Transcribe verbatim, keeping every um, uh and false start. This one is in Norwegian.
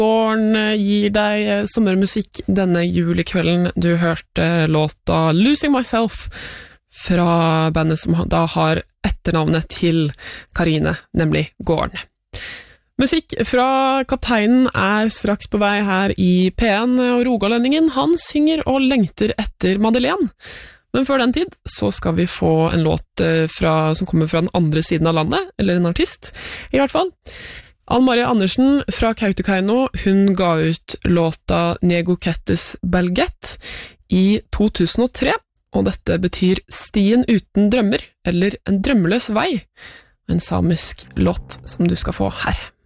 Gården gir deg sommermusikk denne julekvelden. Du hørte låta Losing Myself fra bandet som da har etternavnet til Karine, nemlig Gården. Musikk fra Kapteinen er straks på vei her i P en, og rogalendingen han synger og lengter etter Madeleine. Men før den tid så skal vi få en låt fra, som kommer fra den andre siden av landet, eller en artist i hvert fall. Ann-Marie Andersen fra Kautokeino, hun ga ut låta Nego Kettes Belgett i to tusen og tre, og dette betyr Stien uten drømmer, eller En drømmeløs vei, en samisk låt som du skal få her.